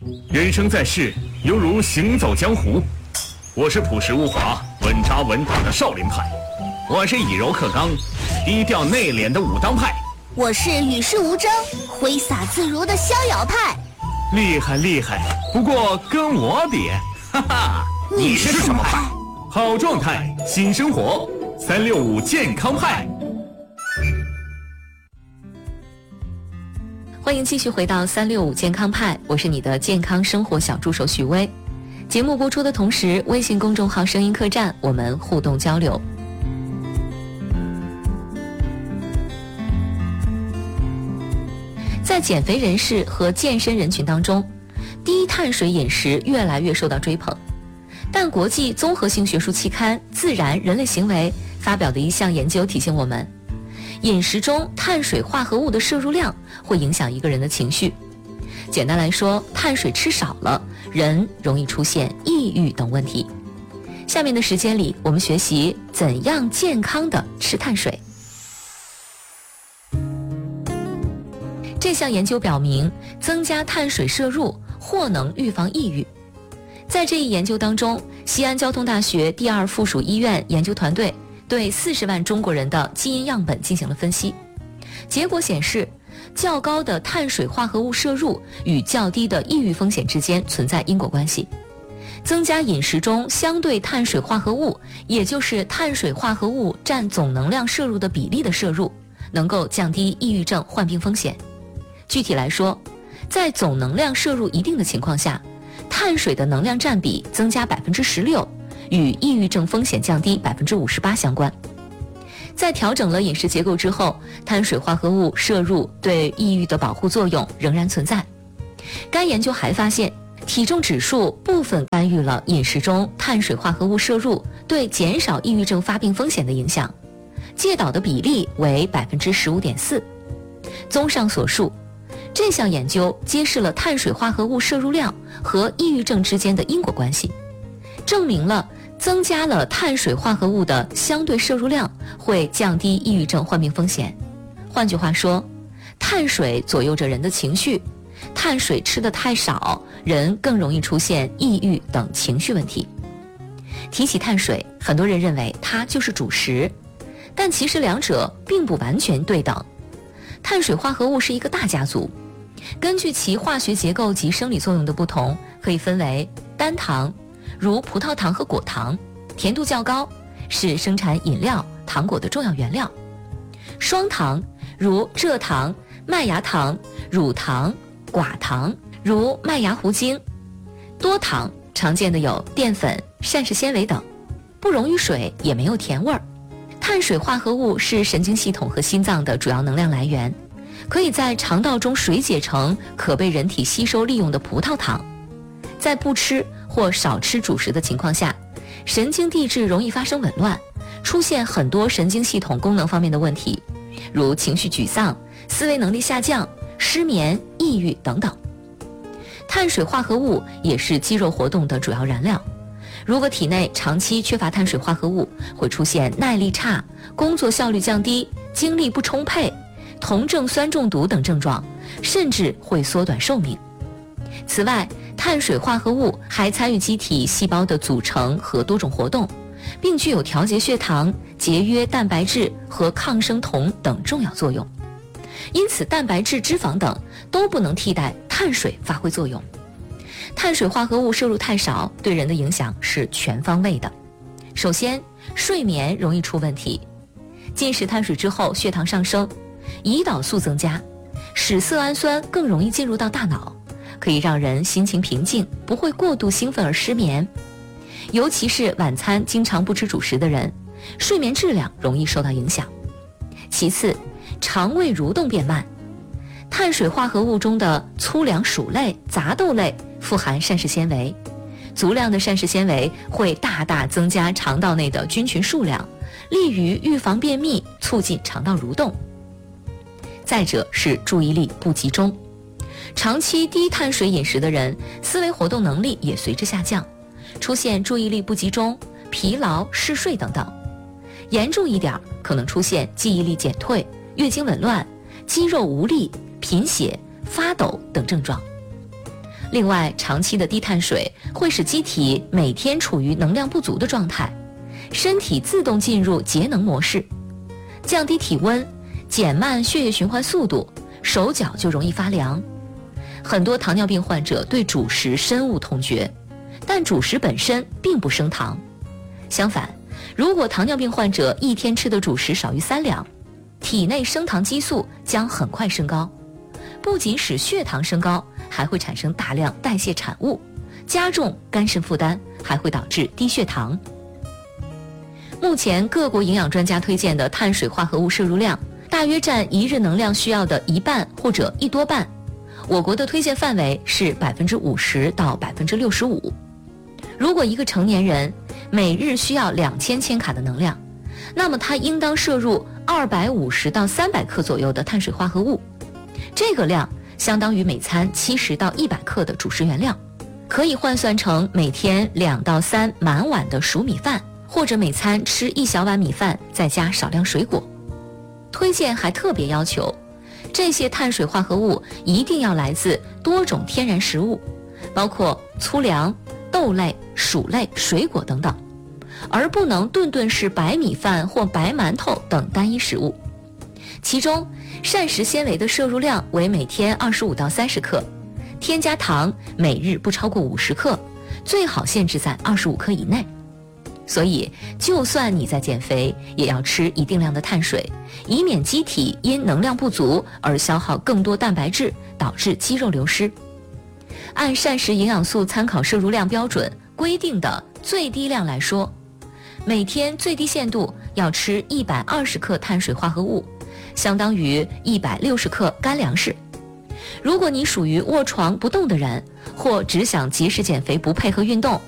人生在世，犹如行走江湖。我是朴实无华、稳扎稳打的少林派，我是以柔克刚、低调内敛的武当派， 我是与世无争、挥洒自如的逍遥派。 厉害厉害，不过跟我比，哈哈， 你是什么派？ 好状态，新生活，365健康派。 欢迎继续回到365健康派，我是你的健康生活小助手许薇。节目播出的同时，微信公众号声音客栈我们互动交流。在减肥人士和健身人群当中，低碳水饮食越来越受到追捧。但国际综合性学术期刊《自然人类行为》发表的一项研究提醒我们，饮食中碳水化合物的摄入量会影响一个人的情绪。简单来说，碳水吃少了，人容易出现抑郁等问题。下面的时间里，我们学习怎样健康地吃碳水。这项研究表明，增加碳水摄入或能预防抑郁。在这一研究当中，西安交通大学第2附属医院研究团队对40万中国人的基因样本进行了分析，结果显示，较高的碳水化合物摄入与较低的抑郁风险之间存在因果关系。增加饮食中相对碳水化合物，也就是碳水化合物占总能量摄入的比例的摄入，能够降低抑郁症患病风险。具体来说，在总能量摄入一定的情况下，碳水的能量占比增加16%，与抑郁症风险降低58%相关。在调整了饮食结构之后，碳水化合物摄入对抑郁的保护作用仍然存在。该研究还发现，体重指数部分干预了饮食中碳水化合物摄入对减少抑郁症发病风险的影响，介导的比例为15.4%。综上所述，这项研究揭示了碳水化合物摄入量和抑郁症之间的因果关系，证明了增加了碳水化合物的相对摄入量会降低抑郁症患病风险。换句话说，碳水左右着人的情绪，碳水吃得太少，人更容易出现抑郁等情绪问题。提起碳水，很多人认为它就是主食，但其实两者并不完全对等。碳水化合物是一个大家族，根据其化学结构及生理作用的不同，可以分为单糖，如葡萄糖和果糖，甜度较高，是生产饮料、糖果的重要原料；双糖，如蔗糖、麦芽糖、乳糖、寡糖，如麦芽糊精；多糖，常见的有淀粉、膳食纤维等，不溶于水，也没有甜味儿。碳水化合物是神经系统和心脏的主要能量来源，可以在肠道中水解成可被人体吸收利用的葡萄糖。在不吃或少吃主食的情况下，神经递质容易发生紊乱，出现很多神经系统功能方面的问题，如情绪沮丧、思维能力下降、失眠、抑郁等等。碳水化合物也是肌肉活动的主要燃料，如果体内长期缺乏碳水化合物，会出现耐力差、工作效率降低、精力不充沛、酮症酸中毒等症状，甚至会缩短寿命。此外，碳水化合物还参与机体细胞的组成和多种活动，并具有调节血糖、节约蛋白质和抗生酮等重要作用。因此，蛋白质、脂肪等都不能替代碳水发挥作用。碳水化合物摄入太少，对人的影响是全方位的。首先，睡眠容易出问题。进食碳水之后，血糖上升，胰岛素增加，使色氨酸更容易进入到大脑，可以让人心情平静，不会过度兴奋而失眠。尤其是晚餐经常不吃主食的人，睡眠质量容易受到影响。其次，肠胃蠕动变慢。碳水化合物中的粗粮薯类、杂豆类富含膳食纤维，足量的膳食纤维会大大增加肠道内的菌群数量，利于预防便秘，促进肠道蠕动。再者是注意力不集中，长期低碳水饮食的人，思维活动能力也随之下降，出现注意力不集中、疲劳、嗜睡等等。严重一点，可能出现记忆力减退、月经紊乱、肌肉无力、贫血、发抖等症状。 另外，长期的低碳水会使机体每天处于能量不足的状态，身体自动进入节能模式，降低体温，减慢血液循环速度，手脚就容易发凉。很多糖尿病患者对主食深恶痛绝，但主食本身并不升糖。相反，如果糖尿病患者一天吃的主食少于3两，体内升糖激素将很快升高，不仅使血糖升高，还会产生大量代谢产物，加重肝肾负担，还会导致低血糖。目前各国营养专家推荐的碳水化合物摄入量大约占一日能量需要的一半或者一多半，我国的推荐范围是50%到65%。如果一个成年人每日需要2000千卡的能量，那么他应当摄入250到300克左右的碳水化合物，这个量相当于每餐70到100克的主食原料，可以换算成每天2到3满碗的熟米饭，或者每餐吃1小碗米饭再加少量水果。推荐还特别要求，这些碳水化合物一定要来自多种天然食物，包括粗粮、豆类、薯类、水果等等，而不能顿顿是白米饭或白馒头等单一食物。其中，膳食纤维的摄入量为每天25到30克，添加糖每日不超过50克，最好限制在25克以内。所以，就算你在减肥，也要吃一定量的碳水，以免机体因能量不足而消耗更多蛋白质，导致肌肉流失。按膳食营养素参考摄入量标准规定的最低量来说，每天最低限度要吃120克碳水化合物，相当于160克干粮食。如果你属于卧床不动的人，或只想节食减肥不配合运动，